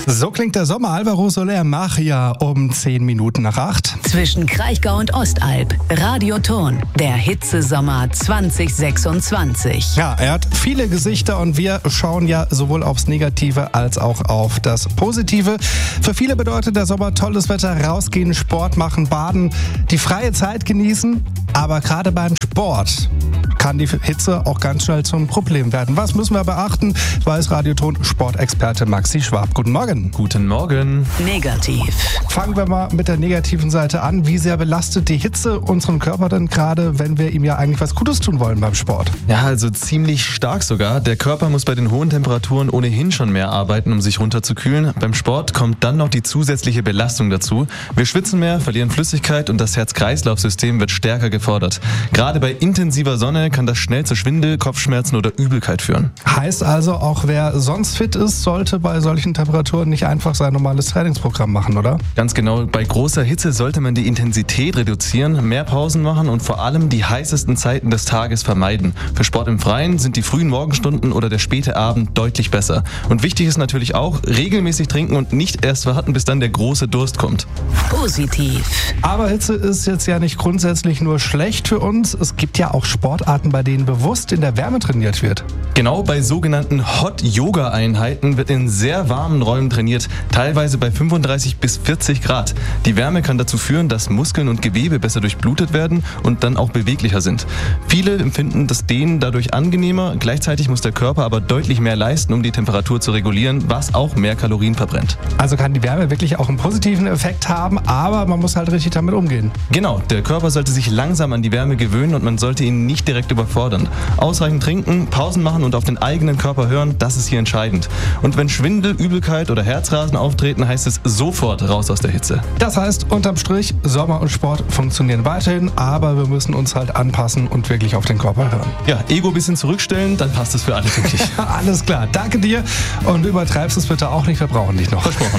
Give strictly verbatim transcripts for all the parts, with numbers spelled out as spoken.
So klingt der Sommer. Alvaro Soler, Machia um zehn Minuten nach acht. Zwischen Kraichgau und Ostalb. Radioton. Der Hitzesommer zwanzig sechsundzwanzig. Ja, er hat viele Gesichter und wir schauen ja sowohl aufs Negative als auch auf das Positive. Für viele bedeutet der Sommer tolles Wetter, rausgehen, Sport machen, baden, die freie Zeit genießen. Aber gerade beim Sport kann die Hitze auch ganz schnell zum Problem werden. Was müssen wir beachten, weiß Radioton Sportexperte Maxi Schwab. Guten Morgen. Guten Morgen. Negativ. Fangen wir mal mit der negativen Seite an. Wie sehr belastet die Hitze unseren Körper denn gerade, wenn wir ihm ja eigentlich was Gutes tun wollen beim Sport? Ja, also ziemlich stark sogar. Der Körper muss bei den hohen Temperaturen ohnehin schon mehr arbeiten, um sich runterzukühlen. Beim Sport kommt dann noch die zusätzliche Belastung dazu. Wir schwitzen mehr, verlieren Flüssigkeit und das Herz-Kreislauf-System wird stärker gefordert. Gerade bei intensiver Sonne kann das schnell zu Schwindel, Kopfschmerzen oder Übelkeit führen. Heißt also, auch wer sonst fit ist, sollte bei solchen Temperaturen nicht einfach sein normales Trainingsprogramm machen, oder? Ganz genau. Bei großer Hitze sollte man die Intensität reduzieren, mehr Pausen machen und vor allem die heißesten Zeiten des Tages vermeiden. Für Sport im Freien sind die frühen Morgenstunden oder der späte Abend deutlich besser. Und wichtig ist natürlich auch, regelmäßig trinken und nicht erst warten, bis dann der große Durst kommt. Positiv. Aber Hitze ist jetzt ja nicht grundsätzlich nur schlecht für uns. Es gibt ja auch Sportarten, bei denen bewusst in der Wärme trainiert wird. Genau, bei sogenannten Hot-Yoga-Einheiten wird in sehr warmen Räumen trainiert, teilweise bei fünfunddreißig bis vierzig Grad. Die Wärme kann dazu führen, dass Muskeln und Gewebe besser durchblutet werden und dann auch beweglicher sind. Viele empfinden das Dehnen dadurch angenehmer, gleichzeitig muss der Körper aber deutlich mehr leisten, um die Temperatur zu regulieren, was auch mehr Kalorien verbrennt. Also kann die Wärme wirklich auch einen positiven Effekt haben, aber man muss halt richtig damit umgehen. Genau, der Körper sollte sich langsam an die Wärme gewöhnen und man sollte ihn nicht direkt überfordern. Ausreichend trinken, Pausen machen und auf den eigenen Körper hören, das ist hier entscheidend. Und wenn Schwindel, Übelkeit oder Herzrasen auftreten, heißt es sofort raus aus der Hitze. Das heißt, unterm Strich, Sommer und Sport funktionieren weiterhin, aber wir müssen uns halt anpassen und wirklich auf den Körper hören. Ja, Ego ein bisschen zurückstellen, dann passt es für alle wirklich. Alles klar, danke dir und übertreibst es bitte auch nicht, wir brauchen dich noch. Versprochen.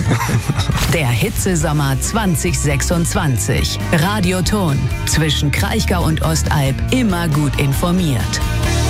Der Hitzesommer zwanzig sechsundzwanzig. Radioton. Zwischen Kraichgau und Ostalb immer gut informiert.